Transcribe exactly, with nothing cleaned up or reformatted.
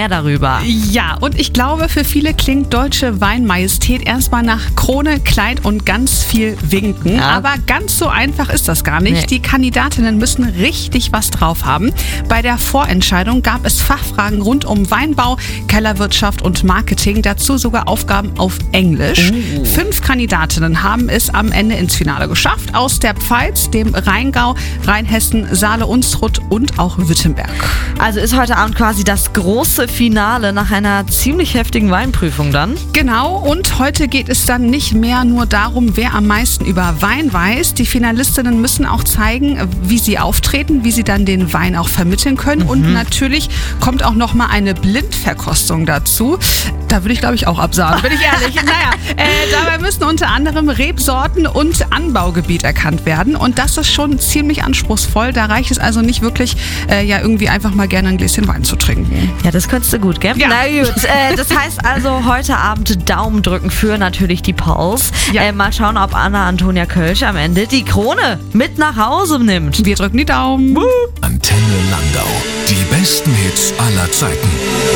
mehr darüber. Ja, und ich glaube, für viele klingt Deutsche Weinmajestät erstmal nach Krone, Kleid und ganz viel Winken. Ja. Aber ganz so einfach ist das gar nicht. Nee. Die Kandidatinnen müssen richtig was drauf haben. Bei der Vorentscheidung gab es Fachfragen rund um Weinbau, Kellerwirtschaft und Marketing. Dazu sogar Aufgaben auf Englisch. Oh. Fünf Kandidatinnen haben es am Ende ins Finale geschafft. Aus der Pfalz, dem Rheingau, Rheinhessen, Saale-Unstrut und auch Württemberg. Also ist heute Abend quasi das große Finale nach einer ziemlich heftigen Weinprüfung dann? Genau, und heute geht es dann nicht mehr nur darum, wer am meisten über Wein weiß. Die Finalistinnen müssen auch zeigen, wie sie auftreten, wie sie dann den Wein auch vermitteln können. Mhm. Und natürlich kommt auch noch mal eine Blindverkostung dazu. Da würde ich, glaube ich, auch absagen, bin ich ehrlich. Naja, äh, dabei müssen unter anderem Rebsorten und Anbaugebiet erkannt werden. Und das ist schon ziemlich anspruchsvoll. Da reicht es also nicht wirklich, äh, ja irgendwie einfach mal gerne ein Gläschen Wein zu trinken. Ja, das könntest du gut, gell? Ja. Na gut, äh, das heißt also heute Abend Daumen drücken für natürlich die Pulse. Ja. Äh, mal schauen, ob Anna-Antonia Kölsch am Ende die Krone mit nach Hause nimmt. Wir drücken die Daumen. Antenne Landau. Die besten Hits aller Zeiten.